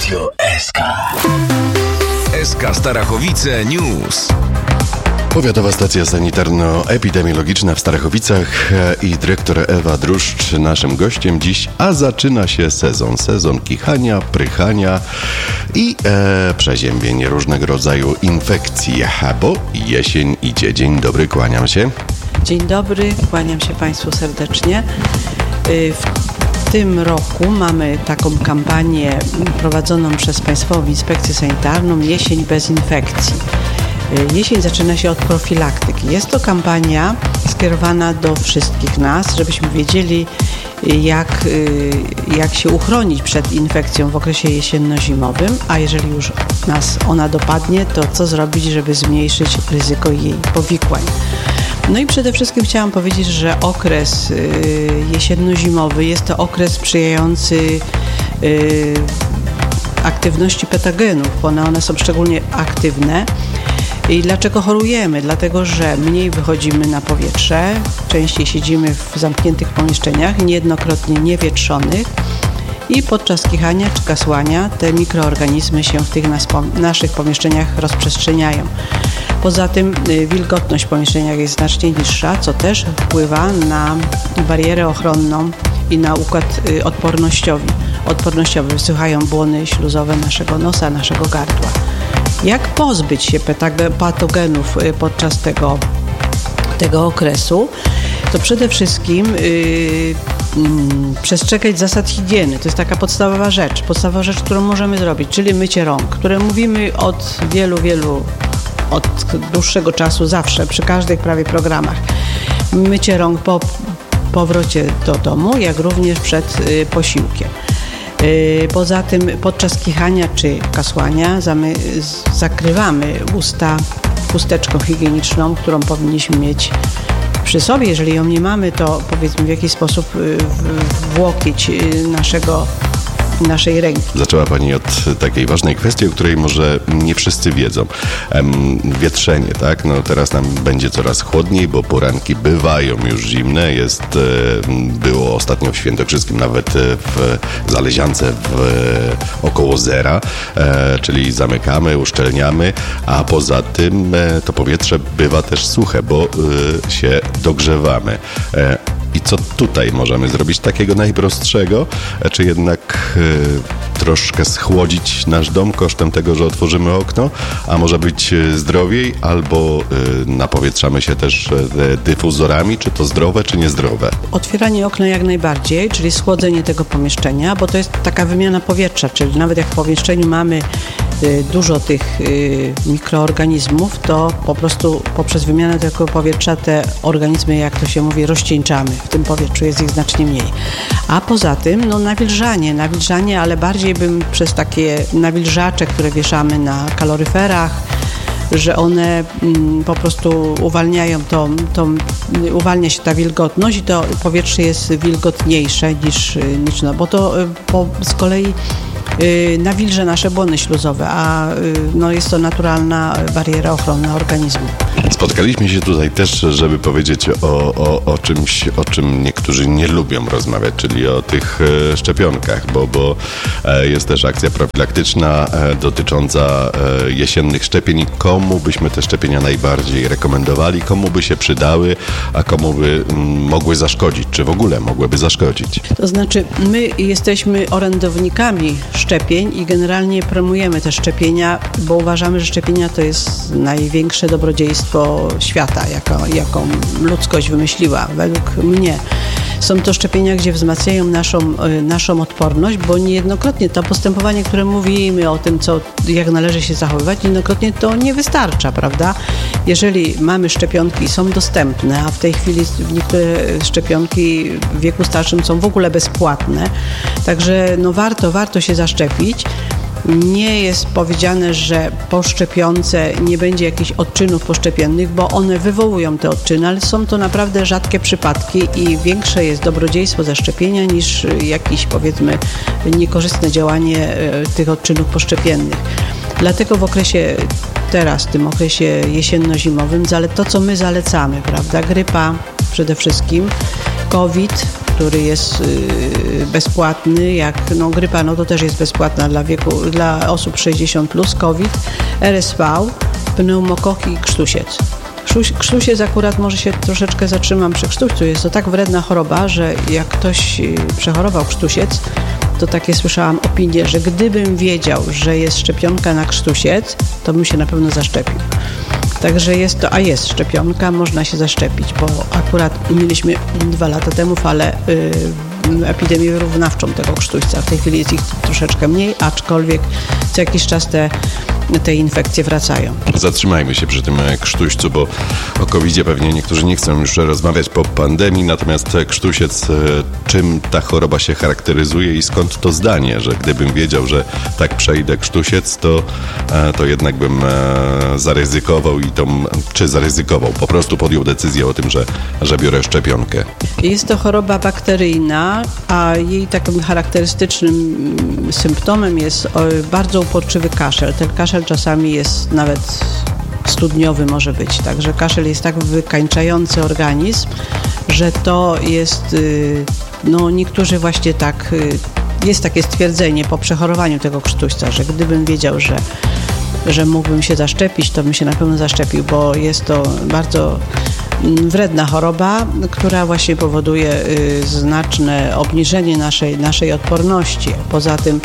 Radio SK. SK Starachowice News. Powiatowa stacja sanitarno-epidemiologiczna w Starachowicach i dyrektor Ewa Druszcz naszym gościem dziś, a zaczyna się sezon kichania, prychania i przeziębień, różnego rodzaju infekcji, bo jesień idzie. Dzień dobry, kłaniam się. Dzień dobry, kłaniam się Państwu serdecznie. W tym roku mamy taką kampanię prowadzoną przez Państwową Inspekcję Sanitarną Jesień bez infekcji. Jesień zaczyna się od profilaktyki. Jest to kampania skierowana do wszystkich nas, żebyśmy wiedzieli, jak się uchronić przed infekcją w okresie jesienno-zimowym, a jeżeli już nas ona dopadnie, to co zrobić, żeby zmniejszyć ryzyko jej powikłań. No i przede wszystkim chciałam powiedzieć, że okres jesienno-zimowy jest to okres sprzyjający aktywności patogenów, bo one są szczególnie aktywne. I dlaczego chorujemy? Dlatego, że mniej wychodzimy na powietrze, częściej siedzimy w zamkniętych pomieszczeniach, niejednokrotnie niewietrzonych i podczas kichania czy kasłania te mikroorganizmy się w tych naszych pomieszczeniach rozprzestrzeniają. Poza tym wilgotność w pomieszczeniach jest znacznie niższa, co też wpływa na barierę ochronną i na układ odpornościowy. Wysychają błony śluzowe naszego nosa, naszego gardła. Jak pozbyć się patogenów podczas tego okresu? To przede wszystkim przestrzegać zasad higieny. To jest taka podstawowa rzecz, którą możemy zrobić, czyli mycie rąk, które mówimy od od dłuższego czasu zawsze, przy każdych prawie programach. Mycie rąk po powrocie do domu, jak również przed posiłkiem. Poza tym podczas kichania czy kasłania zakrywamy usta chusteczką higieniczną, którą powinniśmy mieć przy sobie. Jeżeli ją nie mamy, to powiedzmy w jakiś sposób w łokieć naszej ręki. Zaczęła Pani od takiej ważnej kwestii, o której może nie wszyscy wiedzą. Wietrzenie, tak? No teraz nam będzie coraz chłodniej, bo poranki bywają już zimne. Było ostatnio w Świętokrzyskim nawet w Zaleziance około zera, czyli zamykamy, uszczelniamy, a poza tym to powietrze bywa też suche, bo się dogrzewamy. I co tutaj możemy zrobić takiego najprostszego? Czy jednak troszkę schłodzić nasz dom kosztem tego, że otworzymy okno? A może być zdrowiej? Albo napowietrzamy się też dyfuzorami? Czy to zdrowe, czy niezdrowe? Otwieranie okna jak najbardziej, czyli schłodzenie tego pomieszczenia, bo to jest taka wymiana powietrza, czyli nawet jak w pomieszczeniu mamy dużo tych mikroorganizmów, to po prostu poprzez wymianę tego powietrza te organizmy, jak to się mówi, rozcieńczamy. W tym powietrzu jest ich znacznie mniej. A poza tym nawilżanie, ale bardziej bym przez takie nawilżacze, które wieszamy na kaloryferach, że one po prostu uwalniają uwalnia się ta wilgotność i to powietrze jest wilgotniejsze niż bo to z kolei nawilża nasze błony śluzowe, a jest to naturalna bariera ochronna organizmu. Spotkaliśmy się tutaj też, żeby powiedzieć o czymś, o czym niektórzy nie lubią rozmawiać, czyli o tych szczepionkach, bo jest też akcja profilaktyczna dotycząca jesiennych szczepień i komu byśmy te szczepienia najbardziej rekomendowali, komu by się przydały, a komu by mogły zaszkodzić, czy w ogóle mogłyby zaszkodzić. To znaczy, my jesteśmy orędownikami szczepień i generalnie promujemy te szczepienia, bo uważamy, że szczepienia to jest największe dobrodziejstwo świata, jaką ludzkość wymyśliła, według mnie. Są to szczepienia, gdzie wzmacniają naszą odporność, bo niejednokrotnie to postępowanie, które mówimy o tym, jak należy się zachowywać, niejednokrotnie to nie wystarcza, prawda? Jeżeli mamy szczepionki i są dostępne, a w tej chwili niektóre szczepionki w wieku starszym są w ogóle bezpłatne, także warto się zaszczepić. Nie jest powiedziane, że po szczepionce nie będzie jakichś odczynów poszczepiennych, bo one wywołują te odczyny, ale są to naprawdę rzadkie przypadki i większe jest dobrodziejstwo zaszczepienia niż jakieś, powiedzmy, niekorzystne działanie tych odczynów poszczepiennych. Dlatego w tym okresie jesienno-zimowym, to co my zalecamy, prawda? Grypa przede wszystkim, COVID, który jest bezpłatny, jak grypa, to też jest bezpłatna dla osób 60+, COVID, RSV, pneumokoki i krztusiec. Krztusiec akurat może się troszeczkę zatrzymam przy krztuścu. Jest to tak wredna choroba, że jak ktoś przechorował krztusiec, to takie słyszałam opinie, że gdybym wiedział, że jest szczepionka na krztusiec, to bym się na pewno zaszczepił. Także jest szczepionka, można się zaszczepić, bo akurat mieliśmy 2 lata temu falę epidemię wyrównawczą tego krztuśca. W tej chwili jest ich troszeczkę mniej, aczkolwiek co jakiś czas te infekcje wracają. Zatrzymajmy się przy tym krztuścu, bo o COVID-zie pewnie niektórzy nie chcą już rozmawiać po pandemii, natomiast krztusiec, czym ta choroba się charakteryzuje i skąd to zdanie, że gdybym wiedział, że tak przejdę krztusiec, to jednak bym zaryzykował po prostu podjął decyzję o tym, że biorę szczepionkę. Jest to choroba bakteryjna, a jej takim charakterystycznym symptomem jest bardzo uporczywy kaszel. Ten kaszel czasami jest nawet studniowy może być, także kaszel jest tak wykańczający organizm, że to jest, niektórzy właśnie tak, jest takie stwierdzenie po przechorowaniu tego krztuśca, że gdybym wiedział, że mógłbym się zaszczepić, to bym się na pewno zaszczepił, bo jest to bardzo wredna choroba, która właśnie powoduje znaczne obniżenie naszej odporności. Poza tym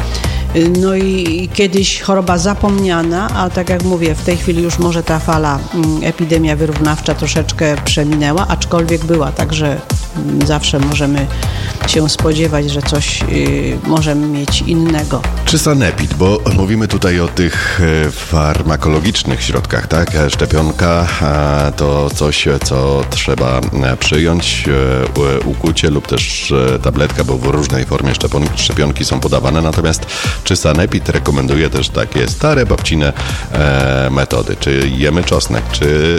i kiedyś choroba zapomniana, a tak jak mówię, w tej chwili już może ta fala, epidemia wyrównawcza troszeczkę przeminęła, aczkolwiek była, także zawsze możemy się spodziewać, że coś możemy mieć innego. Czy sanepid, bo mówimy tutaj o tych farmakologicznych środkach, tak? Szczepionka to coś, co trzeba przyjąć, ukucie lub też tabletka, bo w różnej formie szczepionki są podawane, natomiast czy sanepid rekomenduje też takie stare babcine metody? Czy jemy czosnek, czy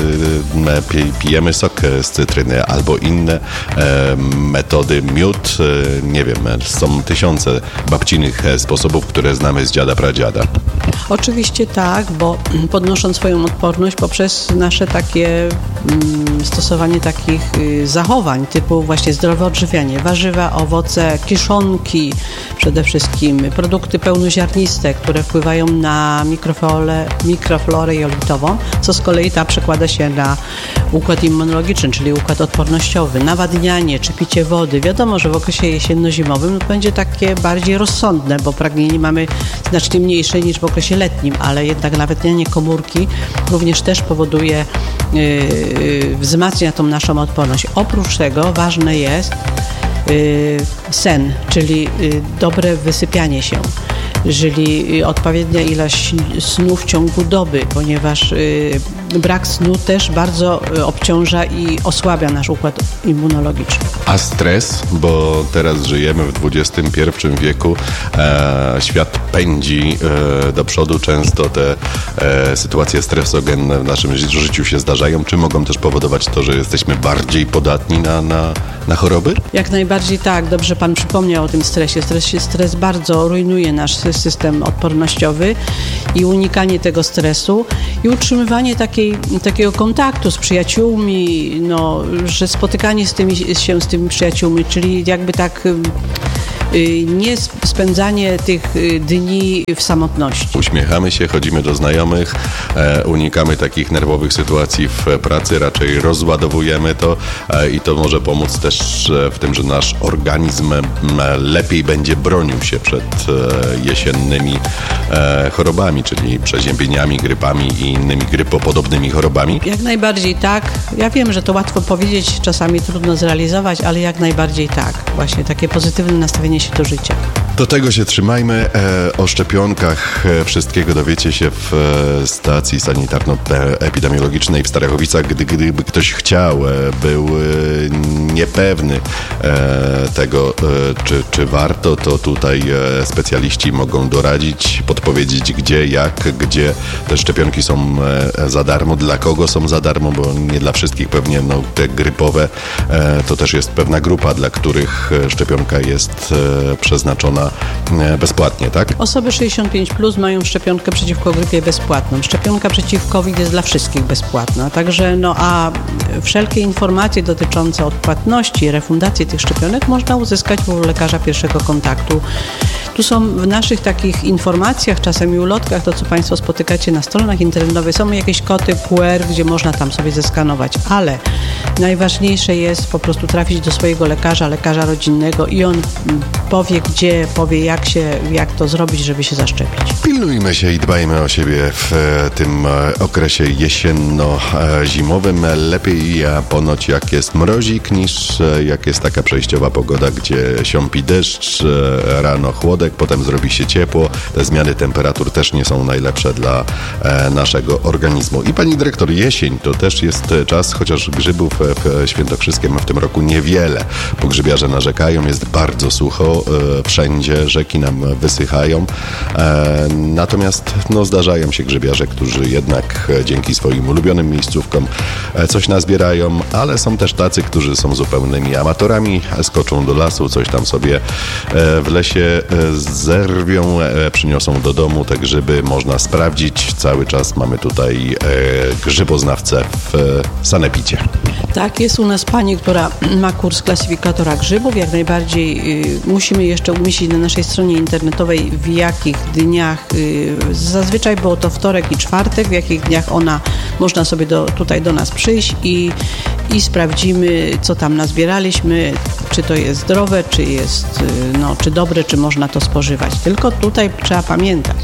pijemy sok z cytryny albo inne metody, miód, nie wiem, są tysiące babcinych sposobów, które znamy z dziada, pradziada. Oczywiście tak, bo podnosząc swoją odporność poprzez nasze takie stosowanie takich zachowań typu właśnie zdrowe odżywianie, warzywa, owoce, kiszonki, przede wszystkim produkty pełnoziarniste, które wpływają na mikroflorę jelitową, co z kolei przekłada się na układ immunologiczny, czyli układ odpornościowy, nawadnianie czy picie wody. Wiadomo, że w okresie jesienno-zimowym będzie takie bardziej rozsądne, bo pragnienie mamy znacznie mniejsze niż w okresie letnim, ale jednak nawadnianie komórki również też powoduje, wzmacnia tą naszą odporność. Oprócz tego ważne jest sen, czyli dobre wysypianie się, czyli odpowiednia ilość snu w ciągu doby, ponieważ brak snu też bardzo obciąża i osłabia nasz układ immunologiczny. A stres, bo teraz żyjemy w XXI wieku, świat pędzi do przodu, często te sytuacje stresogenne w naszym życiu się zdarzają. Czy mogą też powodować to, że jesteśmy bardziej podatni na choroby? Jak najbardziej tak, dobrze Pan przypomniał o tym stresie. Stres bardzo rujnuje nasz system odpornościowy i unikanie tego stresu i utrzymywanie takiego kontaktu z przyjaciółmi, że spotykanie się z tymi przyjaciółmi, czyli jakby tak nie spędzanie tych dni w samotności. Uśmiechamy się, chodzimy do znajomych, unikamy takich nerwowych sytuacji w pracy, raczej rozładowujemy to i to może pomóc też w tym, że nasz organizm lepiej będzie bronił się przed jesiennymi chorobami, czyli przeziębieniami, grypami i innymi grypopodobnymi chorobami. Jak najbardziej tak. Ja wiem, że to łatwo powiedzieć, czasami trudno zrealizować, ale jak najbardziej tak. Właśnie takie pozytywne nastawienie się do życia. Do tego się trzymajmy. O szczepionkach wszystkiego dowiecie się w stacji sanitarno-epidemiologicznej w Starachowicach. Gdyby ktoś chciał, był niepewny tego, czy warto, to tutaj specjaliści mogą doradzić, podpowiedzieć powiedzieć gdzie, jak, gdzie te szczepionki są za darmo, dla kogo są za darmo, bo nie dla wszystkich pewnie, no te grypowe to też jest pewna grupa, dla których szczepionka jest przeznaczona bezpłatnie, tak? Osoby 65+ mają szczepionkę przeciwko grypie bezpłatną. Szczepionka przeciw COVID jest dla wszystkich bezpłatna. Także a wszelkie informacje dotyczące odpłatności, refundacji tych szczepionek można uzyskać u lekarza pierwszego kontaktu. Tu są w naszych takich informacjach, czasami ulotkach, to co Państwo spotykacie na stronach internetowych, są jakieś kody QR, gdzie można tam sobie zeskanować, ale najważniejsze jest po prostu trafić do swojego lekarza rodzinnego i on powie gdzie, powie jak to zrobić, żeby się zaszczepić. Pilnujmy się i dbajmy o siebie w tym okresie jesienno-zimowym. Lepiej ponoć jak jest mrozik, niż jak jest taka przejściowa pogoda, gdzie siąpi deszcz, rano chłodek, potem zrobi się ciepło. Te zmiany temperatur też nie są najlepsze dla naszego organizmu. I pani dyrektor, jesień to też jest czas, chociaż grzybów w Świętokrzyskiem w tym roku niewiele. Pogrzybiarze narzekają, jest bardzo sucho, wszędzie rzeki nam wysychają. Natomiast zdarzają się grzybiarze, którzy jednak dzięki swoim ulubionym miejscówkom coś nazbierają, ale są też tacy, którzy są zupełnymi amatorami, skoczą do lasu, coś tam sobie w lesie zerwią, przyniosą do domu te grzyby, można sprawdzić. Cały czas mamy tutaj grzyboznawcę w sanepidzie. Tak, jest u nas pani, która ma kurs klasyfikatora grzybów. Jak najbardziej musimy jeszcze umieścić na naszej stronie internetowej, w jakich dniach, zazwyczaj było to wtorek i czwartek, w jakich dniach można sobie tutaj do nas przyjść i sprawdzimy, co tam nazbieraliśmy, czy to jest zdrowe, czy jest czy dobre, czy można to spożywać. Tylko tutaj trzeba pamiętać,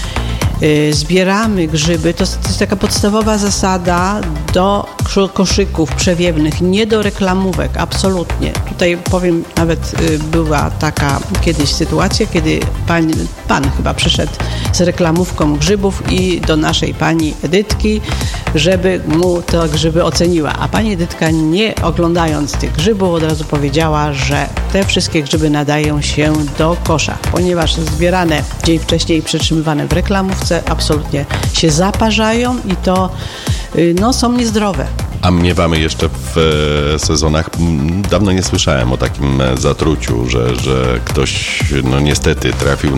zbieramy grzyby, to jest taka podstawowa zasada do koszyków przewiewnych, nie do reklamówek, absolutnie. Tutaj powiem, nawet była taka kiedyś sytuacja, kiedy pan chyba przyszedł z reklamówką grzybów i do naszej pani Edytki, żeby mu te grzyby oceniła. A pani Edytka, nie oglądając tych grzybów, od razu powiedziała, że te wszystkie grzyby nadają się do kosza, ponieważ zbierane dzień wcześniej, przetrzymywane w reklamówce, absolutnie się zaparzają i to są niezdrowe. A miewamy jeszcze w sezonach, dawno nie słyszałem o takim zatruciu, że ktoś niestety trafił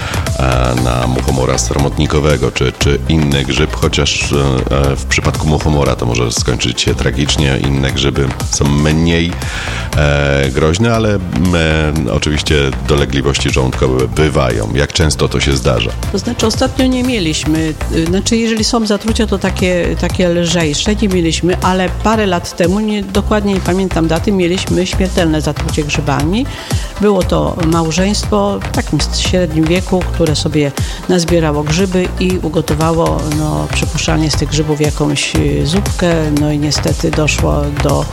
na muchomora sromotnikowego czy inny grzyb, chociaż w przypadku muchomora to może skończyć się tragicznie, inne grzyby są mniej groźne, ale oczywiście dolegliwości żołądkowe bywają. Jak często to się zdarza? To znaczy ostatnio nie mieliśmy, jeżeli są zatrucia, to takie lżejsze nie mieliśmy, ale parę lat temu, dokładnie nie pamiętam daty, mieliśmy śmiertelne zatrucie grzybami. Było to małżeństwo w takim średnim wieku, które sobie nazbierało grzyby i ugotowało przypuszczalnie z tych grzybów jakąś zupkę, i niestety doszło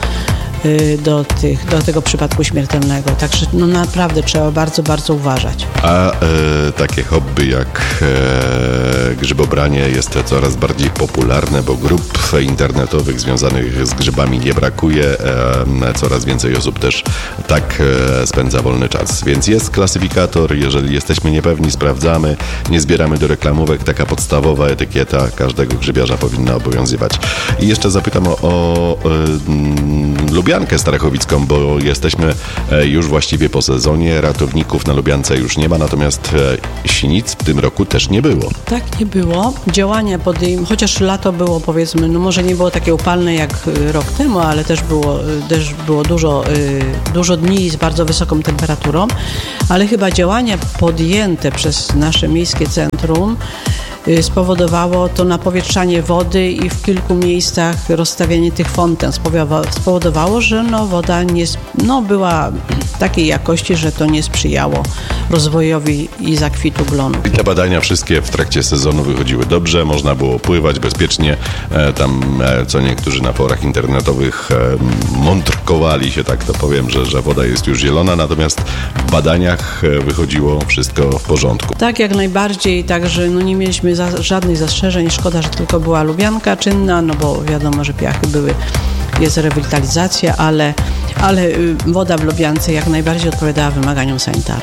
do tego przypadku śmiertelnego. Także naprawdę trzeba bardzo, bardzo uważać. A takie hobby jak grzybobranie jest coraz bardziej popularne, bo grup internetowych związanych z grzybami nie brakuje. Coraz więcej osób też tak spędza wolny czas. Więc jest klasyfikator, jeżeli jesteśmy niepewni, sprawdzamy, nie zbieramy do reklamówek. Taka podstawowa etykieta każdego grzybiarza powinna obowiązywać. I jeszcze zapytam o Lubiankę Starachowicką, bo jesteśmy już właściwie po sezonie. Ratowników na Lubiance już nie ma, natomiast sinic w tym roku też nie było. Tak, nie było. Działania chociaż lato było, powiedzmy, może nie było takie upalne jak rok temu, ale też było dużo dni z bardzo wysoką temperaturą, ale chyba działania podjęte przez nasze miejskie centrum spowodowało to napowietrzanie wody i w kilku miejscach rozstawianie tych fonten spowodowało, że woda była takiej jakości, że to nie sprzyjało rozwojowi i zakwitu glonu. I te badania wszystkie w trakcie sezonu wychodziły dobrze, można było pływać bezpiecznie. Tam co niektórzy na forach internetowych mądrkowali się, tak to powiem, że woda jest już zielona, natomiast w badaniach wychodziło wszystko w porządku. Tak, jak najbardziej, także nie mieliśmy żadnych zastrzeżeń. Szkoda, że tylko była Lubianka czynna, bo wiadomo, że piachy jest rewitalizacja, ale woda w Lubiance jak najbardziej odpowiadała wymaganiom sanitarnym.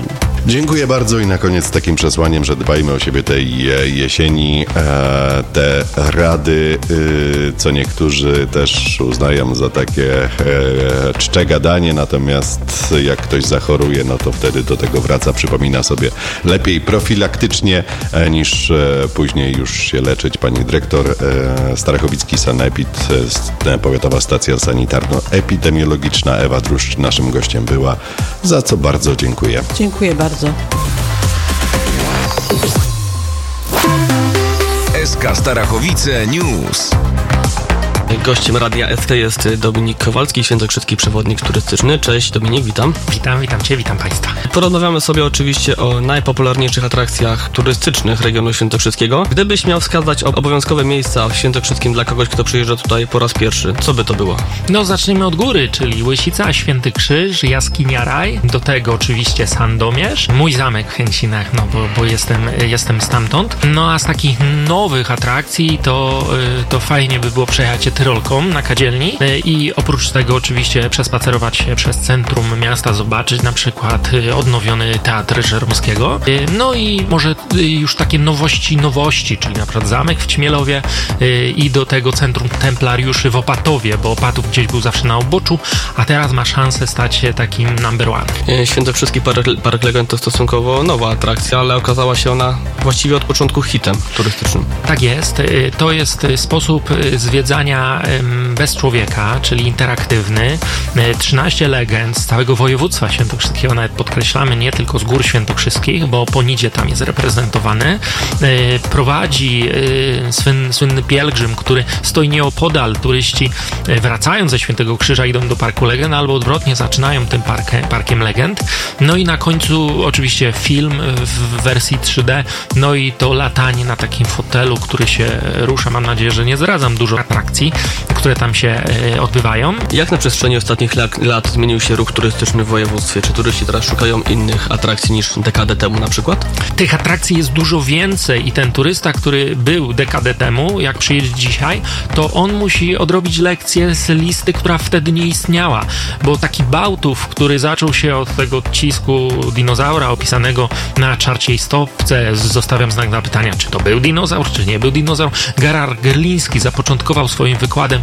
Dziękuję bardzo i na koniec takim przesłaniem, że dbajmy o siebie tej jesieni. Te rady, co niektórzy też uznają za takie czcze gadanie, natomiast jak ktoś zachoruje, no to wtedy do tego wraca, przypomina sobie lepiej profilaktycznie niż później już się leczyć. Pani dyrektor, Starachowicki Sanepid, Powiatowa Stacja Sanitarno-Epidemiologiczna Ewa Druszcz naszym gościem była, za co bardzo dziękuję. Dziękuję bardzo. SK Starachowice News. Gościem Radia SK jest Dominik Kowalski, świętokrzyski przewodnik turystyczny. Cześć Dominik, witam. Witam Cię, witam Państwa. Porozmawiamy sobie oczywiście o najpopularniejszych atrakcjach turystycznych regionu świętokrzyskiego. Gdybyś miał wskazać obowiązkowe miejsca w Świętokrzyskim dla kogoś, kto przyjeżdża tutaj po raz pierwszy, co by to było? No zacznijmy od góry, czyli Łysica, Święty Krzyż, Jaskinia Raj, do tego oczywiście Sandomierz, mój zamek w Chęcinach, no bo jestem stamtąd. No a z takich nowych atrakcji to fajnie by było przejechać się Tyrolką na Kadzielni i oprócz tego oczywiście przespacerować się przez centrum miasta, zobaczyć na przykład odnowiony Teatr Żeromskiego. No i może już takie nowości, czyli na przykład zamek w Ćmielowie i do tego Centrum Templariuszy w Opatowie, bo Opatów gdzieś był zawsze na uboczu, a teraz ma szansę stać się takim number one. Świętokrzyski Park Legend to stosunkowo nowa atrakcja, ale okazała się ona właściwie od początku hitem turystycznym. Tak jest. To jest sposób zwiedzania bez człowieka, czyli interaktywny. 13 legend z całego województwa świętokrzyskiego, nawet podkreślamy, nie tylko z Gór Świętokrzyskich, bo Ponidzie tam jest reprezentowany. Prowadzi słynny pielgrzym, który stoi nieopodal. Turyści wracając ze Świętego Krzyża idą do Parku Legend, albo odwrotnie zaczynają tym Parkiem Legend. No i na końcu oczywiście film w wersji 3D, no i to latanie na takim fotelu, który się rusza. Mam nadzieję, że nie zdradzam dużo atrakcji, które tam się odbywają. Jak na przestrzeni ostatnich lat zmienił się ruch turystyczny w województwie? Czy turyści teraz szukają innych atrakcji niż dekadę temu na przykład? Tych atrakcji jest dużo więcej i ten turysta, który był dekadę temu, jak przyjedzie dzisiaj, to on musi odrobić lekcję z listy, która wtedy nie istniała, bo taki Bałtów, który zaczął się od tego odcisku dinozaura opisanego na czarciej stopce, zostawiam znak zapytania, czy to był dinozaur, czy nie był dinozaur. Gerard Gerliński zapoczątkował swoim wykładem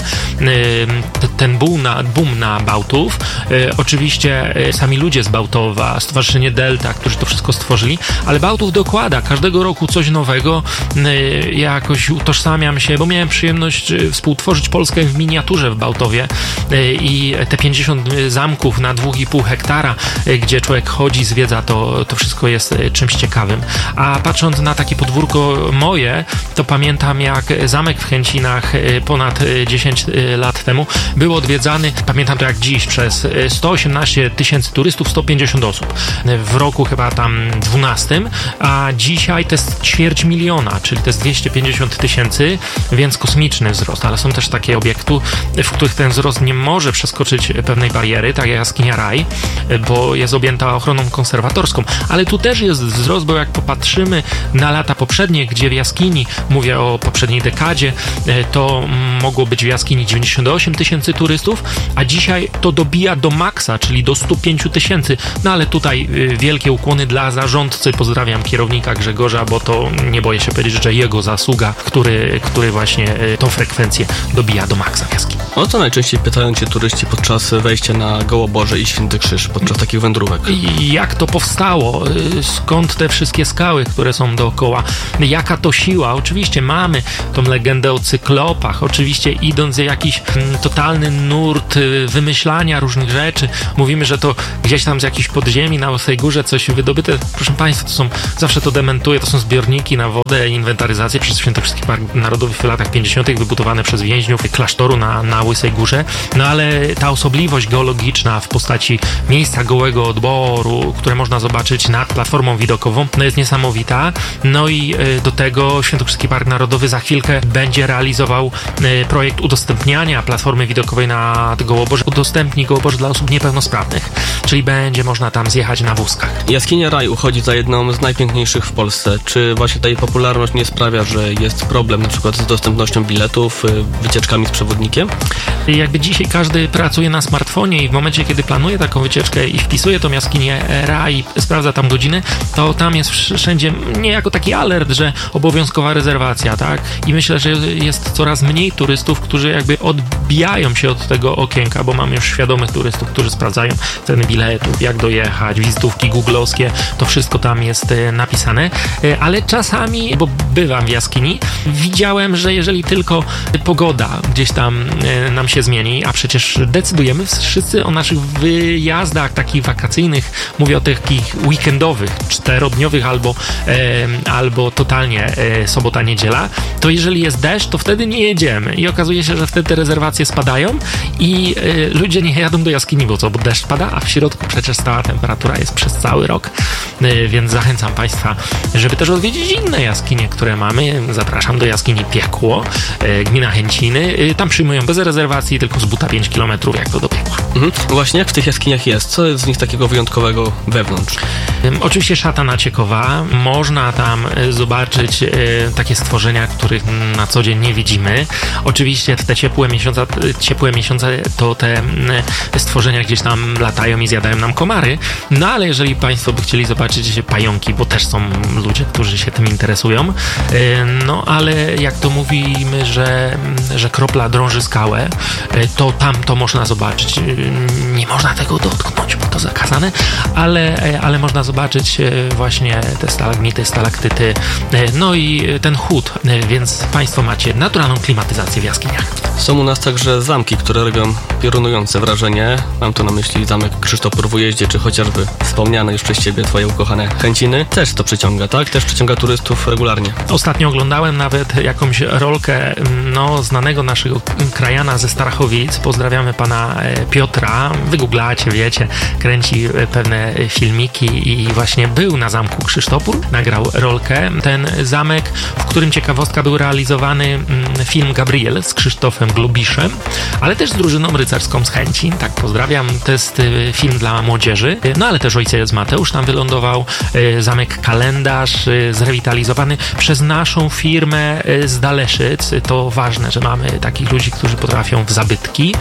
ten boom na Bałtów. Oczywiście sami ludzie z Bałtowa, Stowarzyszenie Delta, którzy to wszystko stworzyli, ale Bałtów dokłada każdego roku coś nowego. Jakoś utożsamiam się, bo miałem przyjemność współtworzyć Polskę w miniaturze w Bałtowie i te 50 zamków na 2,5 hektara, gdzie człowiek chodzi, zwiedza, to wszystko jest czymś ciekawym. A patrząc na takie podwórko moje, to pamiętam, jak zamek w Chęcinach ponad 10 lat temu był odwiedzany, pamiętam to jak dziś, przez 118 tysięcy turystów, 150 osób. W roku chyba tam 12, a dzisiaj to jest 250 000, czyli to jest 250 tysięcy, więc kosmiczny wzrost, ale są też takie obiekty, w których ten wzrost nie może przeskoczyć pewnej bariery, tak jak Jaskinia Raj, bo jest objęta ochroną konserwatorską, ale tu też jest wzrost, bo jak popatrzymy na lata poprzednie, gdzie w jaskini, mówię o poprzedniej dekadzie, to mogło być w jaskini 98 tysięcy turystów, a dzisiaj to dobija do maksa, czyli do 105 tysięcy. No ale tutaj wielkie ukłony dla zarządcy. Pozdrawiam kierownika Grzegorza, bo to nie boję się powiedzieć, że jego zasługa, który właśnie tą frekwencję dobija do maksa w jaskini. O co najczęściej pytają Cię turyści podczas wejścia na Gołoborze i Święty Krzyż, podczas takich wędrówek? I jak to powstało? Skąd te wszystkie skały, które są dookoła? Jaka to siła? Oczywiście mamy tą legendę o cyklopach, oczywiście idąc w jakiś totalny nurt wymyślania różnych rzeczy. Mówimy, że to gdzieś tam z jakichś podziemi na Łysej Górze coś wydobyte. Proszę Państwa, zawsze to dementuję, to są zbiorniki na wodę, inwentaryzacje przez Świętokrzyski Park Narodowy w latach 50. wybudowane przez więźniów klasztoru na Łysej Górze. No ale ta osobliwość geologiczna w postaci miejsca gołego odboru, które można zobaczyć nad platformą widokową, no jest niesamowita. No i do tego Świętokrzyski Park Narodowy za chwilkę będzie realizował projekt udostępniania platformy widokowej na Gołoborze udostępni Gołoborze dla osób niepełnosprawnych, czyli będzie można tam zjechać na wózkach. Jaskinia Raj uchodzi za jedną z najpiękniejszych w Polsce. Czy właśnie ta jej popularność nie sprawia, że jest problem na przykład z dostępnością biletów, wycieczkami z przewodnikiem? Jakby dzisiaj każdy pracuje na smartfonie i w momencie, kiedy planuje taką wycieczkę i wpisuje tą jaskinię Raj i sprawdza tam godziny, to tam jest wszędzie niejako taki alert, że obowiązkowa rezerwacja, tak? I myślę, że jest coraz mniej turystów, którzy jakby odbijają się od tego okienka, bo mamy już świadomych turystów, którzy sprawdzają ceny biletów, jak dojechać, wizytówki googlowskie, to wszystko tam jest napisane, ale czasami, bo bywam w jaskini, widziałem, że jeżeli tylko pogoda gdzieś tam nam się zmieni, a przecież decydujemy wszyscy o naszych wyjazdach takich wakacyjnych, mówię o takich weekendowych, 4-dniowych albo totalnie sobota, niedziela, to jeżeli jest deszcz, to wtedy nie jedziemy i okazuje się, że wtedy te rezerwacje spadają i ludzie nie jadą do jaskini, bo deszcz pada, a w środku przecież stała temperatura jest przez cały rok, więc zachęcam Państwa, żeby też odwiedzić inne jaskinie, które mamy. Zapraszam do jaskini Piekło, gmina Chęciny. Tam przyjmują bez rezerwacji, tylko z buta 5 km, jak to do piekła. Właśnie jak w tych jaskiniach jest? Co jest z nich takiego wyjątkowego wewnątrz? Oczywiście szata naciekowa. Można tam zobaczyć takie stworzenia, których na co dzień nie widzimy. Oczywiście w te ciepłe miesiące to te stworzenia gdzieś tam latają i zjadają nam komary. No ale jeżeli Państwo by chcieli zobaczyć pająki, bo też są ludzie, którzy się tym interesują, no ale jak to mówimy, że kropla drąży skałę, to tam to można zobaczyć. Nie można tego dotknąć, bo to zakazane, ale można zobaczyć właśnie te stalagmity, stalaktyty, no i ten chód, więc Państwo macie naturalną klimatyzację w jaskiniach. Są u nas także zamki, które robią piorunujące wrażenie. Mam tu na myśli zamek Krzysztofor w Ujeździe, czy chociażby wspomniane już przez Ciebie Twoje ukochane Chęciny. Też to przyciąga, tak? Też przyciąga turystów regularnie. Ostatnio oglądałem nawet jakąś rolkę znanego naszego krajana ze Starachowic. Pozdrawiamy pana Piotra. Wygooglacie, wiecie, kręci pewne filmiki i właśnie był na zamku Krzysztofor, nagrał rolkę. Ten zamek, w którym ciekawostka był realizowany film Gabriel z Krzysztofem Globiszem, ale też z drużyną rycerską z Chęcin. Tak, pozdrawiam. To jest film dla młodzieży, no ale też ojciec Mateusz tam wylądował. Zamek Kalendarz zrewitalizowany przez naszą firmę z Daleszyc. To ważne, że mamy takich ludzi, którzy potrafią w zabytki.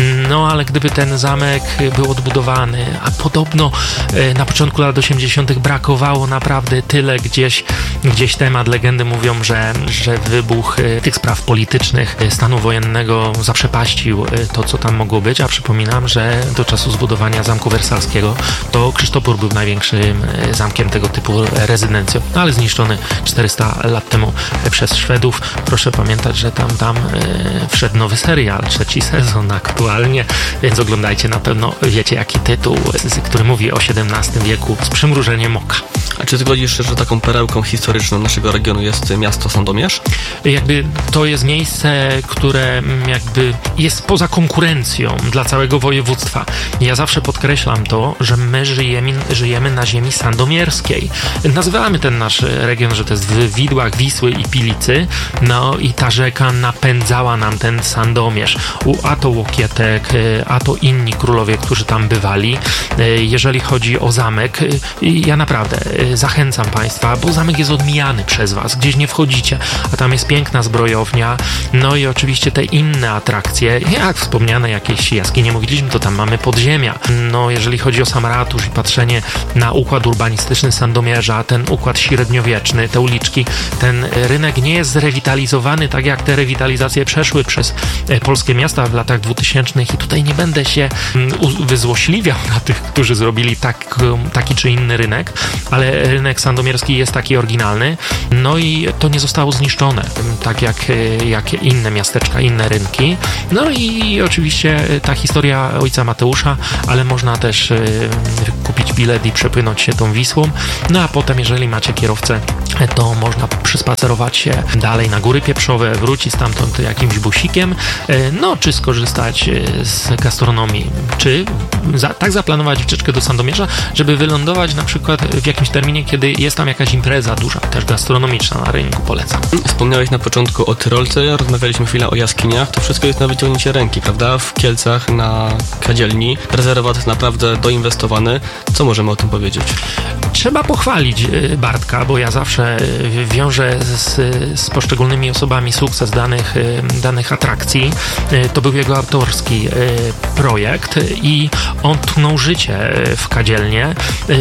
No ale gdyby ten zamek był odbudowany, a podobno na początku lat 80. brakowało naprawdę tyle, gdzieś temat, legendy mówią, że wybuch tych spraw politycznych stanu wojennego zaprzepaścił to, co tam mogło być, a przypominam, że do czasu zbudowania Zamku Wersalskiego to Krzysztofor był największym zamkiem tego typu rezydencją, no ale zniszczony 400 lat temu przez Szwedów. Proszę pamiętać, że tam wszedł nowy serial, 3. sezon aktualnie, więc oglądajcie, na pewno wiecie jaki tytuł, który mówi o XVII wieku z przymrużeniem oka. A czy zgodzisz się, że taką perełką historyczną naszego regionu jest miasto Sandomierz? Jakby to jest miejsce, które jakby jest poza konkurencją dla całego województwa. Ja zawsze podkreślam to, że my żyjemy na ziemi sandomierskiej. Nazywamy ten nasz region, że to jest w widłach Wisły i Pilicy, no i ta rzeka napędzała nam ten Sandomierz. A to Łokietek, a to inni królowie, którzy tam bywali. Jeżeli chodzi o zamek, ja naprawdę zachęcam Państwa, bo zamek jest odmijany przez Was, gdzieś nie wchodzicie, a tam jest piękna zbrojownia, no i oczywiście te inne atrakcje, jak wspomniane jakieś jaskinie mówiliśmy, to tam mamy podziemia. No jeżeli chodzi o sam ratusz i patrzenie na układ urbanistyczny Sandomierza, ten układ średniowieczny, te uliczki, ten rynek nie jest zrewitalizowany tak jak te rewitalizacje przeszły przez polskie miasta w latach 2000 i tutaj nie będę się wyzłośliwiał na tych, którzy zrobili taki czy inny rynek, ale rynek sandomierski jest taki oryginalny, no i to nie zostało zniszczone, tak jak inne miasteczka, inne rynki. No i oczywiście ta historia ojca Mateusza, ale można też kupić kupić bilet i przepłynąć się tą Wisłą. No a potem, jeżeli macie kierowcę, to można przyspacerować się dalej na Góry Pieprzowe, wrócić stamtąd jakimś busikiem, no czy skorzystać z gastronomii, czy tak zaplanować wycieczkę do Sandomierza, żeby wylądować na przykład w jakimś terminie, kiedy jest tam jakaś impreza duża, też gastronomiczna na rynku, polecam. Wspomniałeś na początku o Tyrolce, rozmawialiśmy chwilę o jaskiniach, to wszystko jest na wyciągnięcie ręki, prawda? W Kielcach na Kadzielni rezerwat naprawdę doinwestowany. Co możemy o tym powiedzieć? Trzeba pochwalić Bartka, bo ja zawsze wiążę z poszczególnymi osobami sukces danych atrakcji. To był jego autorski projekt i on tchnął życie w Kadzielnie.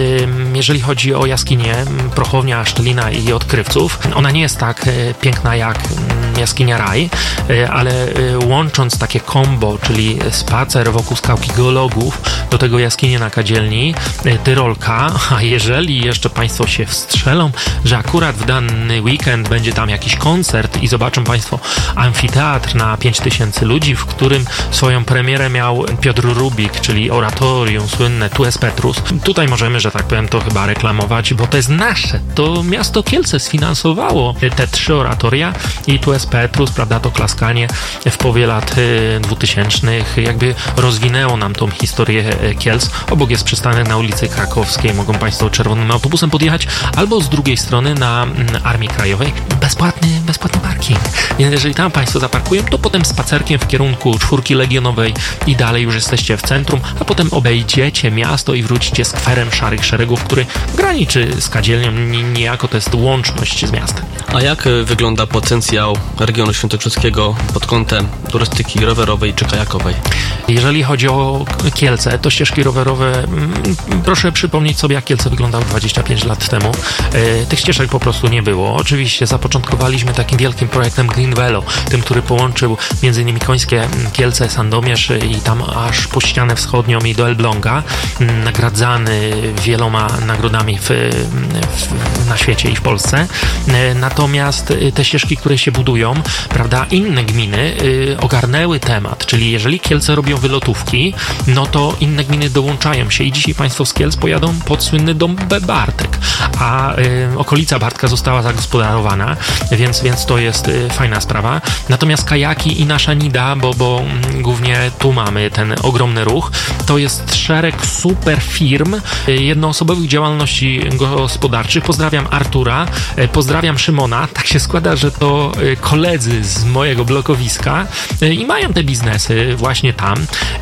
Jeżeli chodzi o jaskinię, Prochownia, Sztelina i Odkrywców, ona nie jest tak piękna jak jaskinia Raj, ale łącząc takie combo, czyli spacer wokół skałki geologów, do tego jaskinie na Kadzielni, Tyrolka, a jeżeli jeszcze Państwo się wstrzelą, że akurat w dany weekend będzie tam jakiś koncert i zobaczą Państwo amfiteatr na 5000 ludzi, w którym swoją premierę miał Piotr Rubik, czyli oratorium słynne Tu es Petrus. Tutaj możemy, że tak powiem, to chyba reklamować, bo to jest nasze. To miasto Kielce sfinansowało te 3 oratoria i Tu es Petrus, prawda, to klaskanie w połowie lat 2000 jakby rozwinęło nam tą historię Kielc. Obok jest przystanek na ulicy Krakowskiej, mogą Państwo czerwonym autobusem podjechać, albo z drugiej strony na Armii Krajowej bezpłatny parking. Więc jeżeli tam Państwo zaparkują, to potem spacerkiem w kierunku 4 Legionowej i dalej już jesteście w centrum, a potem obejdziecie miasto i wrócicie skwerem Szarych Szeregów, który graniczy z Kadzielnią, niejako to jest łączność z miastem. A jak wygląda potencjał regionu świętokrzyskiego pod kątem turystyki rowerowej czy kajakowej? Jeżeli chodzi o Kielce, to ścieżki rowerowe, proszę przypomnieć sobie, jak Kielce wyglądały 25 lat temu. Tych ścieżek po prostu nie było. Oczywiście zapoczątkowaliśmy takim wielkim projektem Green Velo, tym, który połączył m.in. Końskie, Kielce, Sandomierz i tam aż po ścianę wschodnią i do Elbląga, nagradzany wieloma nagrodami na świecie i w Polsce. Natomiast te ścieżki, które się budują, prawda, inne gminy ogarnęły temat, czyli jeżeli Kielce robią wylotówki, no to inne gminy dołączają się i dzisiaj Państwo z Kielc pojadą pod słynny dom Bartek, a okolica Bartka została zagospodarowana, więc to jest fajna sprawa. Natomiast kajaki i nasza Nida, bo głównie tu mamy ten ogromny ruch, to jest szereg super firm, jednoosobowych działalności gospodarczych. Pozdrawiam Artura, pozdrawiam Szymona. Tak się składa, że to koledzy z mojego blokowiska i mają te biznesy właśnie tam,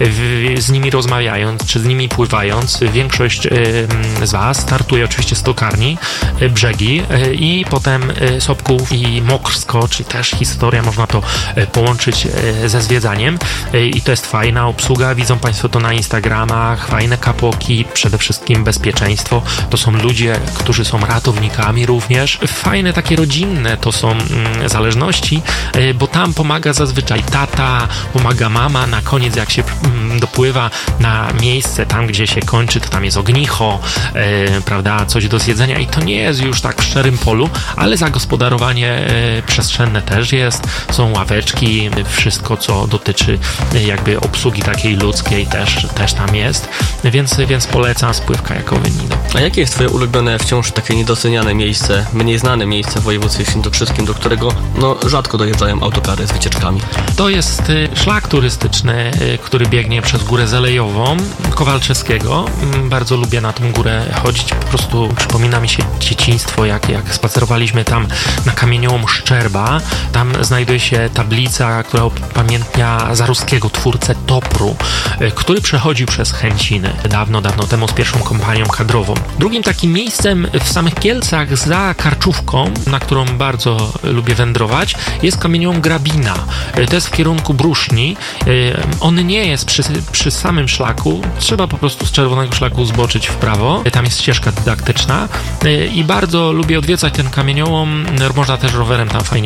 z nimi rozmawiając, czy z nimi pływając. Większość z Was startuje oczywiście z tokarni Brzegi i potem Sobków i Mokrsko, czyli też historia, można to połączyć ze zwiedzaniem i to jest fajna obsługa. Widzą Państwo to na Instagramach, fajne kapoki, przede wszystkim bezpieczeństwo. To są ludzie, którzy są ratownikami również. Fajne takie rodzinne to są zależności, bo tam pomaga zazwyczaj tata, pomaga mama. Na koniec, jak się dopływa na miejsce, tam gdzie się kończy, to tam jest ognicho, prawda, coś do zjedzenia i to nie jest już tak w szczerym polu, ale zagospodarowanie przestrzenne też jest, są ławeczki, wszystko co dotyczy jakby obsługi takiej ludzkiej też tam jest, więc polecam spływ kajakowy Nidą. A jakie jest Twoje ulubione, wciąż takie niedoceniane miejsce, mniej znane miejsce w województwie świętokrzyskim, do którego rzadko dojeżdżają autokary z wycieczkami? To jest szlak turystyczny, który biegnie przez Górę Zelejową Kowalczewskiego. Bardzo lubię na tą górę chodzić, po prostu przypomina mi się dzieciństwo, jak spacerowaliśmy tam na kamieniołom Szczerba. Tam znajduje się tablica, która upamiętnia Zaruskiego, twórcę Topru, który przechodził przez Chęciny dawno temu z pierwszą kompanią kadrową. Drugim takim miejscem w samych Kielcach za Karczówką, na którą bardzo lubię wędrować, jest kamieniołom Grabina. To jest w kierunku Bruszni. On nie jest przy samym szlaku, trzeba po prostu z czerwonego szlaku zboczyć w prawo. Tam jest ścieżka dydaktyczna i bardzo lubię odwiedzać ten kamieniołom. Można też rowerem tam fajnie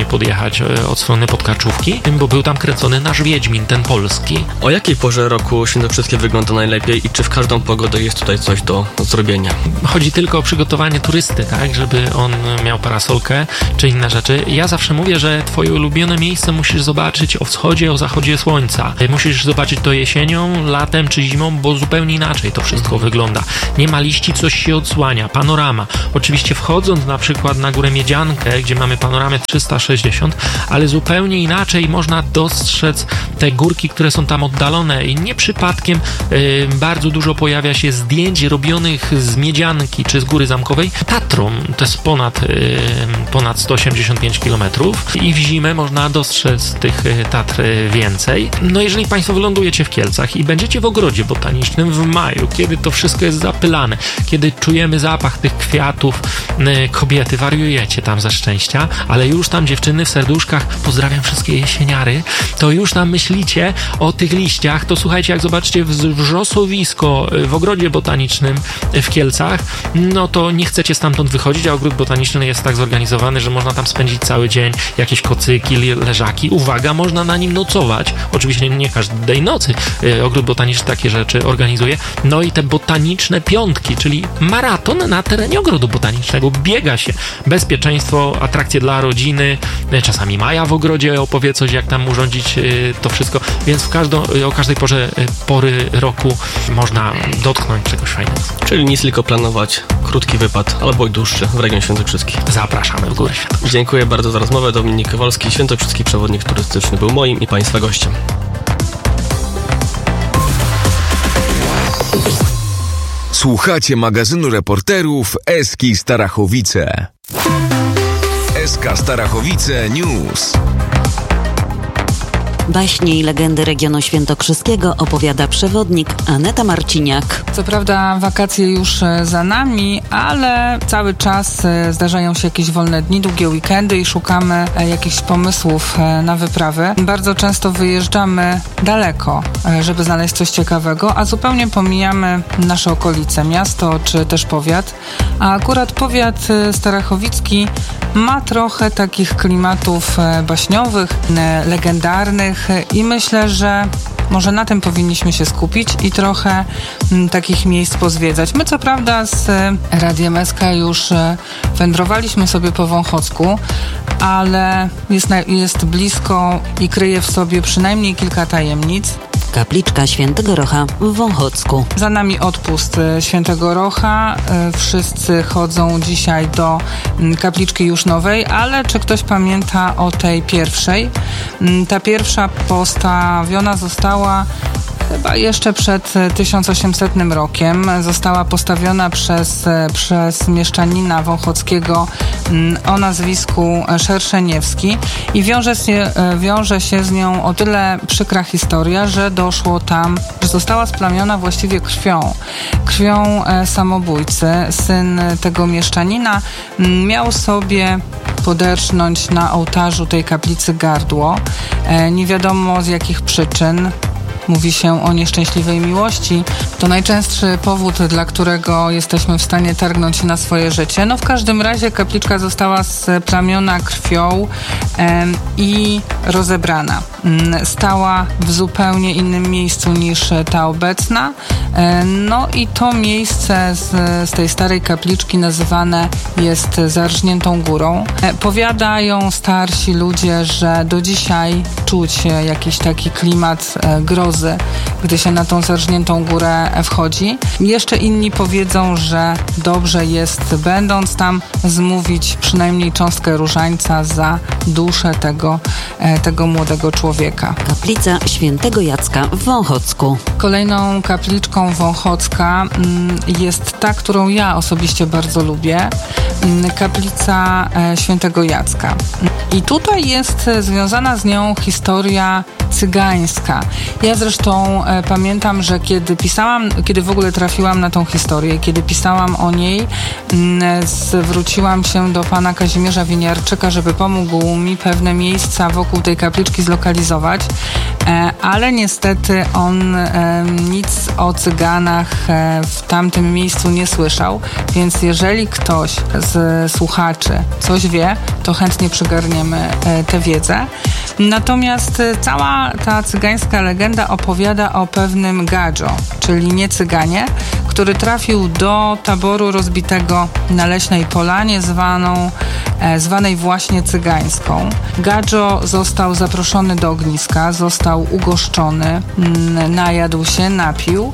podjechać od strony Podkarczówki, bo był tam kręcony nasz Wiedźmin, ten polski. O jakiej porze roku Świętokrzyskie wygląda najlepiej i czy w każdą pogodę jest tutaj coś do zrobienia? Chodzi tylko o przygotowanie turysty, tak, żeby on miał parasolkę czy inne rzeczy. Ja zawsze mówię, że twoje ulubione miejsce musisz zobaczyć o wschodzie, o zachodzie słońca. Musisz zobaczyć to jesienią, latem czy zimą, bo zupełnie inaczej to wszystko wygląda. Nie ma liści, coś się odsłania, panorama. Oczywiście wchodząc na przykład na Górę Miedziankę, gdzie mamy panoramę 360, ale zupełnie inaczej można dostrzec te górki, które są tam oddalone i nie przypadkiem bardzo dużo pojawia się zdjęć robionych z Miedzianki czy z Góry Zamkowej Tatrą. To jest ponad 185 km i w zimę można dostrzec tych Tatr więcej. No jeżeli Państwo wylądujecie w Kielcach i będziecie w ogrodzie botanicznym w maju, kiedy to wszystko jest zapylane, kiedy czujemy zapach tych kwiatów, kobiety wariujecie tam ze szczęścia, ale już tam dziewczyny w serduszkach, pozdrawiam wszystkie jesieniary, to już tam myślicie o tych liściach, to słuchajcie, jak zobaczycie wrzosowisko w ogrodzie botanicznym w Kielcach, no to nie chcecie stamtąd wychodzić, a ogród botaniczny jest tak zorganizowany, że można tam spędzić cały dzień, jakieś kocyki, leżaki. Uwaga, można na nim nocować. Oczywiście nie każdej nocy ogród botaniczny takie rzeczy organizuje. No i te botaniczne piątki, czyli maraton na terenie ogrodu botanicznego. Biega się. Bezpieczeństwo, atrakcje dla rodziny. Czasami Maja w ogrodzie opowie coś, jak tam urządzić to wszystko. Więc o każdej pory roku można dotknąć czegoś fajnego. Czyli nic tylko planować krótki wypad albo i dłuższy w region świętokrzyski. Zapraszamy w Góry Świętokrzyskie. Dziękuję bardzo za rozmowę. Dominik Kowalski, świętokrzyski przewodnik turystyczny, był moim i Państwa gościem. Słuchacie magazynu reporterów SK Starachowice. SK Starachowice News. Baśnie i legendy regionu świętokrzyskiego opowiada przewodnik Aneta Marciniak. Co prawda wakacje już za nami, ale cały czas zdarzają się jakieś wolne dni, długie weekendy i szukamy jakichś pomysłów na wyprawy. Bardzo często wyjeżdżamy daleko, żeby znaleźć coś ciekawego, a zupełnie pomijamy nasze okolice, miasto czy też powiat. A akurat powiat starachowicki ma trochę takich klimatów baśniowych, legendarnych i myślę, że może na tym powinniśmy się skupić i trochę takich miejsc pozwiedzać. My co prawda z Radiem SK już wędrowaliśmy sobie po Wąchocku, ale jest blisko i kryje w sobie przynajmniej kilka tajemnic. Kapliczka Świętego Rocha w Wąchocku. Za nami odpust Świętego Rocha. Wszyscy chodzą dzisiaj do kapliczki już nowej, ale czy ktoś pamięta o tej pierwszej? Ta pierwsza postawiona została chyba jeszcze przed 1800 rokiem. Została postawiona przez mieszczanina wąchockiego o nazwisku Szerszeniewski i wiąże się z nią o tyle przykra historia, że doszło tam, że została splamiona właściwie krwią samobójcy. Syn tego mieszczanina miał sobie poderżnąć na ołtarzu tej kaplicy gardło. Nie wiadomo z jakich przyczyn. Mówi się o nieszczęśliwej miłości. To najczęstszy powód, dla którego jesteśmy w stanie targnąć się na swoje życie. No w każdym razie kapliczka została splamiona krwią i rozebrana. Stała w zupełnie innym miejscu niż ta obecna. No i to miejsce z tej starej kapliczki nazywane jest Zarżniętą Górą. Powiadają starsi ludzie, że do dzisiaj czuć jakiś taki klimat grozy, gdy się na tą Zarżniętą Górę wchodzi. Jeszcze inni powiedzą, że dobrze jest, będąc tam, zmówić przynajmniej cząstkę różańca za duszę tego młodego człowieka. Kaplica Świętego Jacka w Wąchocku. Kolejną kapliczką Wąchocka jest ta, którą ja osobiście bardzo lubię. Kaplica Świętego Jacka. I tutaj jest związana z nią historia cygańska. Ja zresztą pamiętam, że kiedy w ogóle trafiłam na tą historię, kiedy pisałam o niej, zwróciłam się do pana Kazimierza Winiarczyka, żeby pomógł mi pewne miejsca wokół tej kapliczki zlokalizować, ale niestety on nic o cyganach w tamtym miejscu nie słyszał, więc jeżeli ktoś z słuchaczy coś wie, to chętnie przygarniemy tę wiedzę. Natomiast cała ta cygańska legenda opowiada o pewnym Gadżo, czyli nie cyganie, który trafił do taboru rozbitego na leśnej polanie zwanej właśnie cygańską. Gadżo został zaproszony do ogniska, został ugoszczony, najadł się, napił,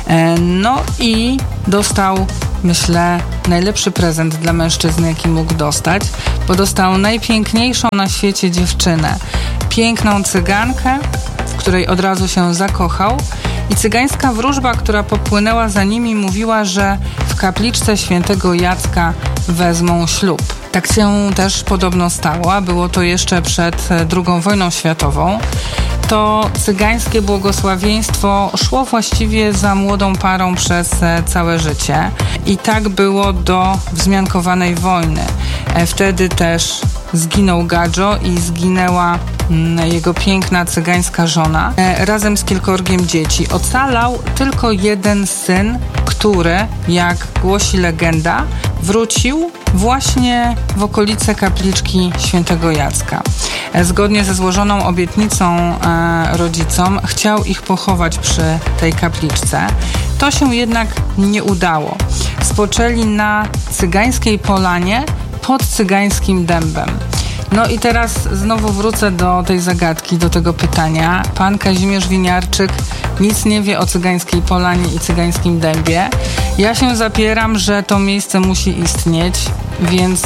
no i dostał, myślę, najlepszy prezent dla mężczyzny, jaki mógł dostać, bo dostał najpiękniejszą na świecie dziewczynę. Piękną cygankę, w której od razu się zakochał, i cygańska wróżba, która popłynęła za nimi, mówiła, że w kapliczce świętego Jacka wezmą ślub. Tak się też podobno stało, a było to jeszcze przed II wojną światową. To cygańskie błogosławieństwo szło właściwie za młodą parą przez całe życie. I tak było do wzmiankowanej wojny. Wtedy też zginął Gadżo i zginęła jego piękna cygańska żona razem z kilkorgiem dzieci. Ocalał tylko jeden syn, który, jak głosi legenda, wrócił właśnie w okolice kapliczki świętego Jacka. Zgodnie ze złożoną obietnicą rodzicom chciał ich pochować przy tej kapliczce. To się jednak nie udało. Spoczęli na cygańskiej polanie pod cygańskim dębem. No i teraz znowu wrócę do tej zagadki, do tego pytania. Pan Kazimierz Winiarczyk nic nie wie o cygańskiej polanie i cygańskim dębie. Ja się zapieram, że to miejsce musi istnieć, więc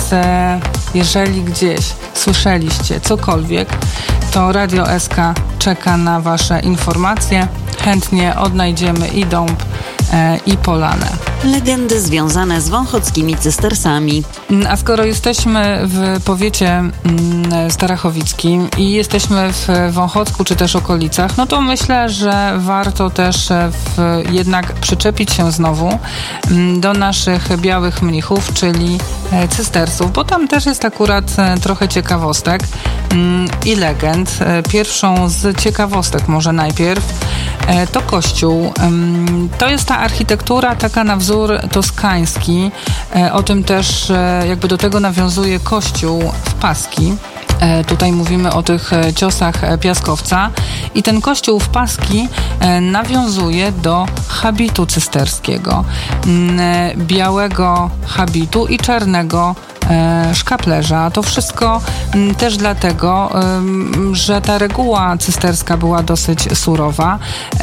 jeżeli gdzieś słyszeliście cokolwiek, to Radio SK czeka na wasze informacje. Chętnie odnajdziemy i dąb, i polanę. Legendy związane z wąchockimi cystersami. A skoro jesteśmy w powiecie starachowickim i jesteśmy w Wąchocku czy też okolicach, no to myślę, że warto też jednak przyczepić się znowu do naszych białych mnichów, czyli cystersów, bo tam też jest akurat trochę ciekawostek i legend. Pierwszą z ciekawostek może najpierw to kościół. To jest ta architektura taka na wzór toskański. O tym też jakby do tego nawiązuje kościół w Paski. Tutaj mówimy o tych ciosach piaskowca i ten kościół w Paski nawiązuje do habitu cysterskiego. Białego habitu i czarnego szkaplerza. To wszystko też dlatego, że ta reguła cysterska była dosyć surowa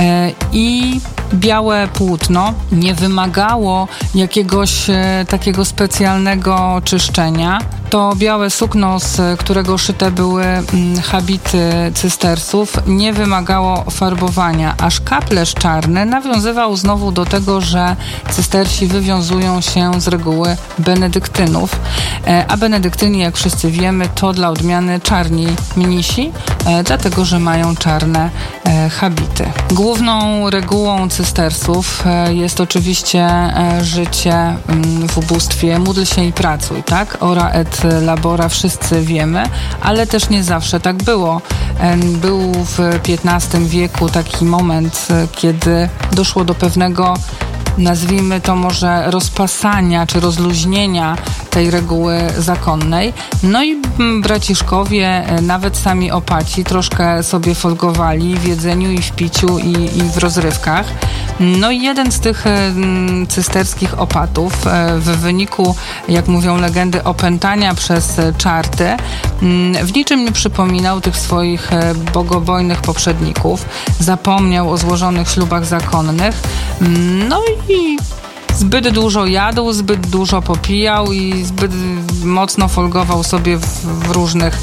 i białe płótno nie wymagało jakiegoś takiego specjalnego czyszczenia. To białe sukno, z którego szyte były habity cystersów, nie wymagało farbowania, a szkaplerz czarny nawiązywał znowu do tego, że cystersi wywiązują się z reguły benedyktynów, a benedyktyni, jak wszyscy wiemy, to dla odmiany czarni mnisi, dlatego że mają czarne habity. Główną regułą cystersów jest oczywiście życie w ubóstwie, módl się i pracuj, tak? Ora et labora, wszyscy wiemy, ale też nie zawsze tak było. Był w XV wieku taki moment, kiedy doszło do pewnego, nazwijmy to może, rozpasania czy rozluźnienia tej reguły zakonnej. No i braciszkowie, nawet sami opaci, troszkę sobie folgowali w jedzeniu i w piciu i w rozrywkach. No i jeden z tych cysterskich opatów w wyniku, jak mówią legendy, opętania przez czarty w niczym nie przypominał tych swoich bogobojnych poprzedników. Zapomniał o złożonych ślubach zakonnych. No i zbyt dużo jadł, zbyt dużo popijał i zbyt mocno folgował sobie w różnych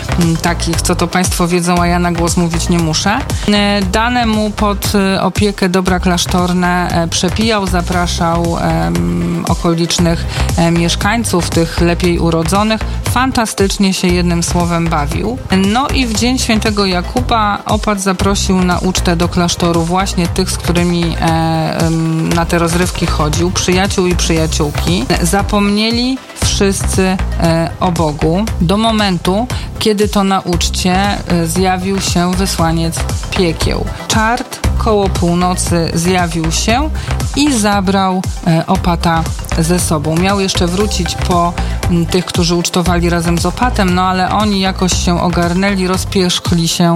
takich, co to Państwo wiedzą, a ja na głos mówić nie muszę. Dane mu pod opiekę dobra klasztorne przepijał, zapraszał okolicznych mieszkańców, tych lepiej urodzonych. Fantastycznie się jednym słowem bawił. No i w dzień świętego Jakuba opat zaprosił na ucztę do klasztoru właśnie tych, z którymi na te rozrywki chodził, przyjaciół i przyjaciółki. Zapomnieli wszyscy o Bogu do momentu, kiedy to na uczcie zjawił się wysłaniec piekieł. Czart koło północy zjawił się i zabrał opata ze sobą. Miał jeszcze wrócić po tych, którzy ucztowali razem z opatem, no ale oni jakoś się ogarnęli, rozpierzchli się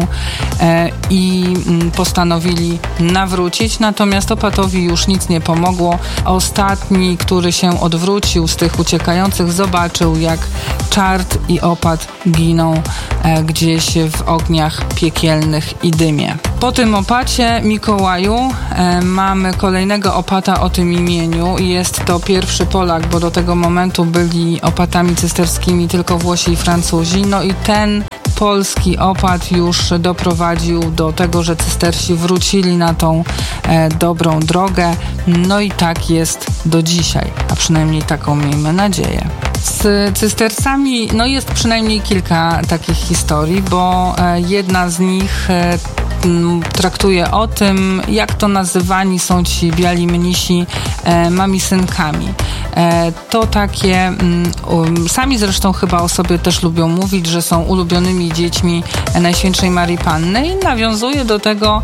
i postanowili nawrócić, natomiast opatowi już nic nie pomogło. Ostatni, który się odwrócił z tych uciekających, zobaczył, jak czart i opat giną gdzieś w ogniach piekielnych i dymie. Po tym opacie Mikołaju mamy kolejnego opata o tym imieniu i jest to pierwszy Polak, bo do tego momentu byli opatami cysterskimi tylko Włosi i Francuzi. No i ten polski opat już doprowadził do tego, że cystersi wrócili na tą dobrą drogę. No i tak jest do dzisiaj, a przynajmniej taką miejmy nadzieję. Z cystersami jest przynajmniej kilka takich historii, bo jedna z nich traktuje o tym, jak to nazywani są ci biali mnisi mamisynkami. To takie, sami zresztą chyba o sobie też lubią mówić, że są ulubionymi dziećmi Najświętszej Marii Panny i nawiązuje do tego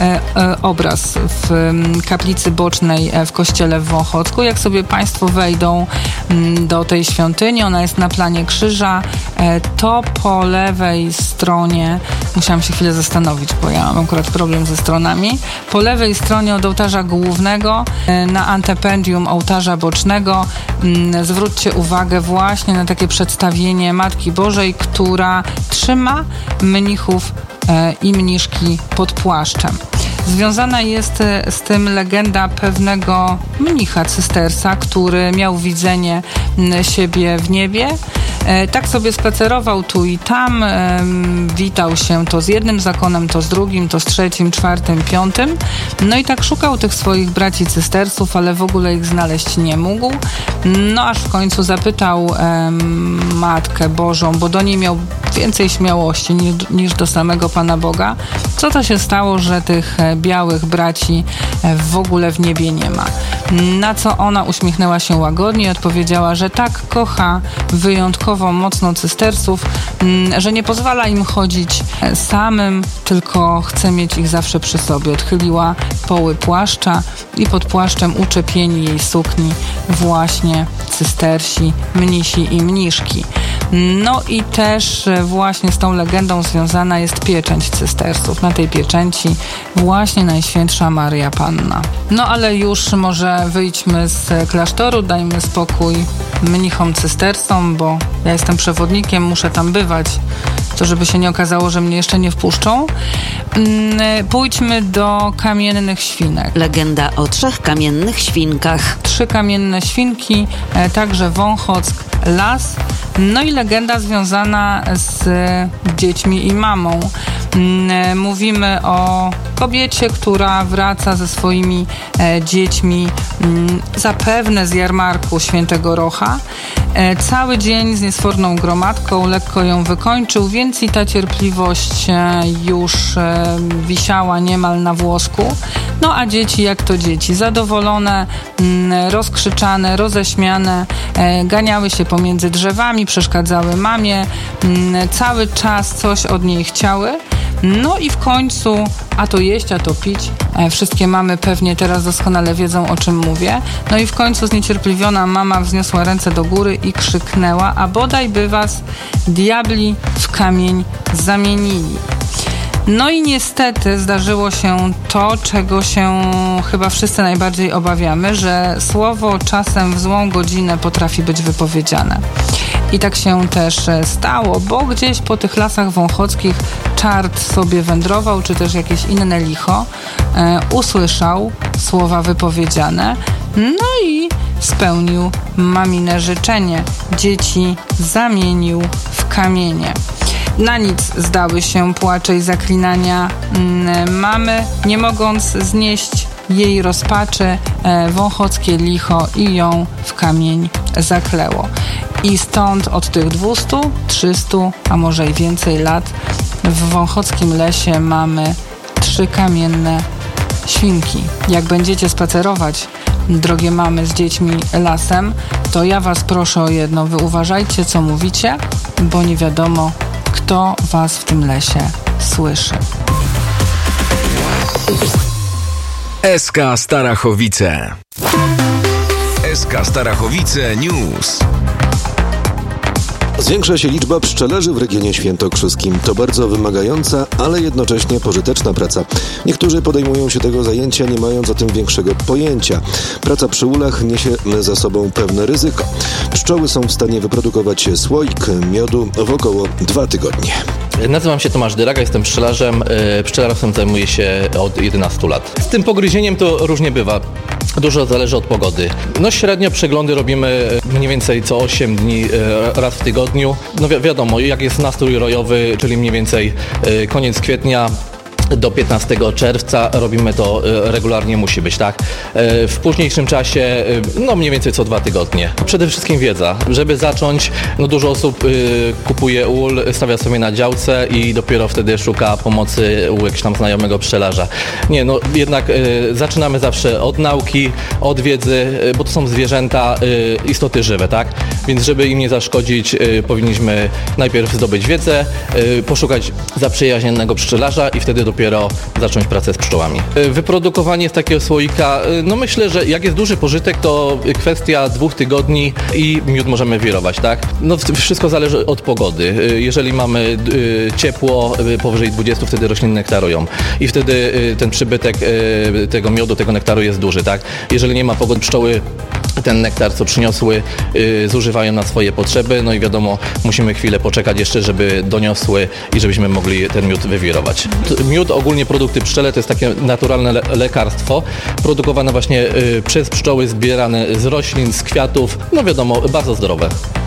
obraz w kaplicy bocznej w kościele w Wąchocku. Jak sobie Państwo wejdą do tej świątyni, ona jest na planie krzyża, to po lewej stronie, musiałam się chwilę zastanowić, bo ja mam akurat problem ze stronami, po lewej stronie od ołtarza głównego na antependium ołtarza bocznego zwróćcie uwagę właśnie na takie przedstawienie Matki Bożej, która trzyma mnichów i mniszki pod płaszczem. Związana jest z tym legenda pewnego mnicha cystersa, który miał widzenie siebie w niebie. Tak sobie spacerował tu i tam, witał się to z jednym zakonem, to z drugim, to z trzecim, czwartym, piątym. No i tak szukał tych swoich braci cystersów, ale w ogóle ich znaleźć nie mógł. No aż w końcu zapytał Matkę Bożą, bo do niej miał więcej śmiałości niż do samego Pana Boga. Co to się stało, że tych białych braci w ogóle w niebie nie ma? Na co ona uśmiechnęła się łagodnie i odpowiedziała, że tak kocha wyjątkowo mocno cystersów, że nie pozwala im chodzić samym, tylko chce mieć ich zawsze przy sobie. Odchyliła poły płaszcza i pod płaszczem uczepieni jej sukni właśnie cystersi, mnisi i mniszki. No i też właśnie z tą legendą związana jest pieczęć cystersów. Na tej pieczęci właśnie Najświętsza Maria Panna. No ale już może wyjdźmy z klasztoru, dajmy spokój mnichom cystersom, bo ja jestem przewodnikiem, muszę tam bywać, to żeby się nie okazało, że mnie jeszcze nie wpuszczą. Pójdźmy do kamiennych świnek. Legenda o 3 kamiennych świnkach. 3 kamienne świnki, także Wąchock, las. No i legenda związana z dziećmi i mamą. Mówimy o kobiecie, która wraca ze swoimi dziećmi zapewne z jarmarku Świętego Rocha. Cały dzień z niesforną gromadką, lekko ją wykończył, więc i ta cierpliwość już wisiała niemal na włosku. No a dzieci, jak to dzieci, zadowolone, rozkrzyczane, roześmiane, ganiały się pomiędzy drzewami, przeszkadzały mamie, cały czas coś od niej chciały. No i w końcu, a to jeść, a to pić. Wszystkie mamy pewnie teraz doskonale wiedzą, o czym mówię. No i w końcu zniecierpliwiona mama wzniosła ręce do góry i krzyknęła: a bodaj by was diabli w kamień zamienili. No i niestety zdarzyło się to, czego się chyba wszyscy najbardziej obawiamy, że słowo czasem w złą godzinę potrafi być wypowiedziane. I tak się też stało, bo gdzieś po tych lasach wąchockich czart sobie wędrował, czy też jakieś inne licho, usłyszał słowa wypowiedziane, no i spełnił mamine życzenie. Dzieci zamienił w kamienie. Na nic zdały się płacze i zaklinania mamy, nie mogąc znieść jej rozpaczy, wąchockie licho i ją w kamień zakleło. I stąd od tych 200, 300, a może i więcej lat w wąchockim lesie mamy 3 kamienne świnki. Jak będziecie spacerować, drogie mamy, z dziećmi lasem, to ja was proszę o jedno, wy uważajcie, co mówicie, bo nie wiadomo, kto was w tym lesie słyszy. SK Starachowice. SK Starachowice News. Zwiększa się liczba pszczelarzy w regionie świętokrzyskim. To bardzo wymagająca, ale jednocześnie pożyteczna praca. Niektórzy podejmują się tego zajęcia, nie mając o tym większego pojęcia. Praca przy ulach niesie za sobą pewne ryzyko. Pszczoły są w stanie wyprodukować słoik miodu w około 2 tygodnie. Nazywam się Tomasz Dyraga, jestem pszczelarzem. Pszczelarstwem zajmuję się od 11 lat. Z tym pogryzieniem to różnie bywa. Dużo zależy od pogody. No średnio przeglądy robimy mniej więcej co 8 dni, raz w tygodniu. No wiadomo, jak jest nastrój rojowy, czyli mniej więcej koniec kwietnia do 15 czerwca robimy to regularnie, musi być, tak? W późniejszym czasie, no mniej więcej co 2 tygodnie. Przede wszystkim wiedza. Żeby zacząć, no dużo osób kupuje ul, stawia sobie na działce i dopiero wtedy szuka pomocy u jakiegoś tam znajomego pszczelarza. Nie, no jednak zaczynamy zawsze od nauki, od wiedzy, bo to są zwierzęta, istoty żywe, tak? Więc żeby im nie zaszkodzić, powinniśmy najpierw zdobyć wiedzę, poszukać zaprzyjaźnionego pszczelarza i wtedy dopiero zacząć pracę z pszczołami. Wyprodukowanie z takiego słoika, no myślę, że jak jest duży pożytek, to kwestia 2 tygodni i miód możemy wirować, tak? No wszystko zależy od pogody. Jeżeli mamy ciepło, powyżej 20, wtedy rośliny nektarują i wtedy ten przybytek tego miodu, tego nektaru jest duży, tak? Jeżeli nie ma pogody, pszczoły ten nektar, co przyniosły, zużywają na swoje potrzeby, no i wiadomo, musimy chwilę poczekać jeszcze, żeby doniosły i żebyśmy mogli ten miód wywirować. Miód, ogólnie produkty pszczele, to jest takie naturalne lekarstwo, produkowane właśnie przez pszczoły, zbierane z roślin, z kwiatów, no wiadomo, bardzo zdrowe.